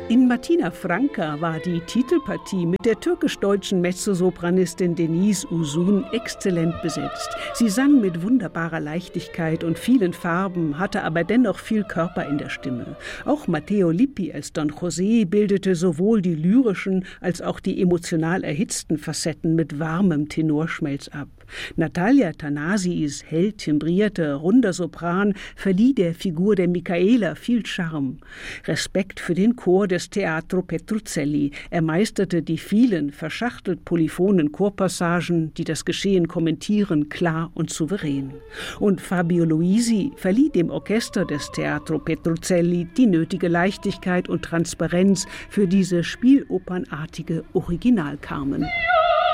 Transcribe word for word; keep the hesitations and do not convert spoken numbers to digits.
In Martina Franca war die Titelpartie mit der türkisch-deutschen Mezzosopranistin Deniz Uzun exzellent besetzt. Sie sang mit wunderbarer Leichtigkeit und vielen Farben, hatte aber dennoch viel Körper in der Stimme. Auch Matteo Lippi als Don José bildete sowohl die lyrischen als auch die emotional erhitzten Facetten mit warmem Tenorschmelz ab. Natalia Thanasis hell timbrierte, runder Sopran verlieh der Figur der Michaela viel Charme. Respekt für den Chor des Teatro Petruzzelli. Er meisterte die vielen verschachtelt polyphonen Chorpassagen, die das Geschehen kommentieren, klar und souverän. Und Fabio Luisi verlieh dem Orchester des Teatro Petruzzelli die nötige Leichtigkeit und Transparenz für diese spielopernartige Original-Carmen.